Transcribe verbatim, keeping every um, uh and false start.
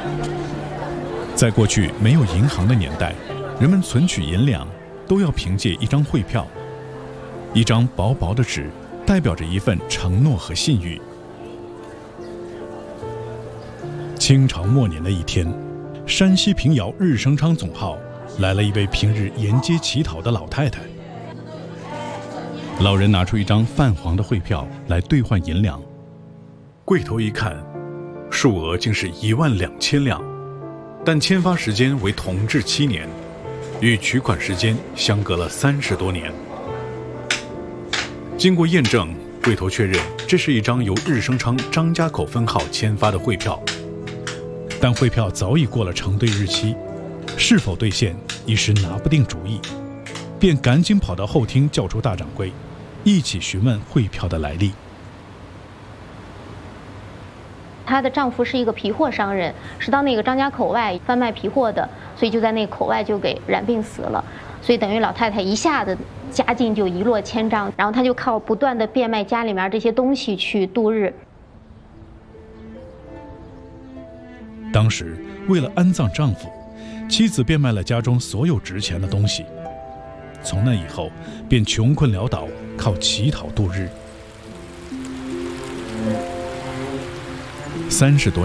在过去没有银行的年代，人们存取银两都要凭借一张汇票，一张薄薄的纸，代表着一份承诺和信誉。清朝末年的一天，山西平遥日升昌总号来了一位平日沿街乞讨的老太太。老人拿出一张泛黄的汇票来兑换银两，柜头一看，数额竟是一万两千两，但签发时间为同治七年，与取款时间相隔了三十多年。经过验证，柜头确认这是一张由日升昌张家口分号签发的汇票，但汇票早已过了承兑日期，是否兑现一时拿不定主意，便赶紧跑到后厅叫出大掌柜，一起询问汇票的来历。 她的丈夫是一个皮货商人，是到那个张家口外贩卖皮货的，所以就在那个口外就给染病死了，所以等于老太太一下子家境就一落千丈，然后她就靠不断的变卖家里面这些东西去度日。 当时为了安葬丈夫，妻子变卖了家中所有值钱的东西，从那以后便穷困潦倒，靠乞讨度日。三十多